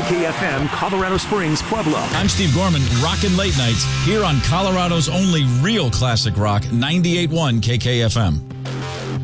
KKFM Colorado Springs Pueblo. I'm Steve Gorman, rockin' late nights here on Colorado's only real classic rock, 98.1 KKFM.